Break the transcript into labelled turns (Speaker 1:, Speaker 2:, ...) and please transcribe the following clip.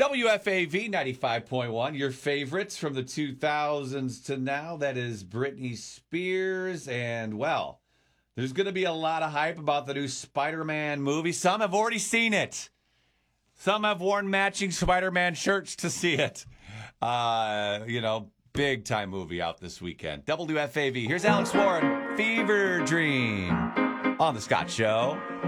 Speaker 1: WFAV 95.1, your favorites from the 2000s to now. That is Britney Spears. And, well, there's going to be a lot of hype about the new Spider-Man movie. Some have already seen it. Some have worn matching Spider-Man shirts to see it. Big time movie out this weekend. WFAV. Here's Alex Warren, Fever Dream on The Scott Show.